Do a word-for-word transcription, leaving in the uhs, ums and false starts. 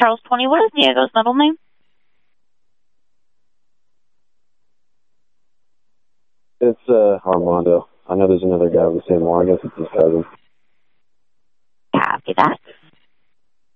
Charles twenty. What is Diego's middle name? It's uh, Armando. I know there's another guy with the same one. I guess it's his cousin. Copy that.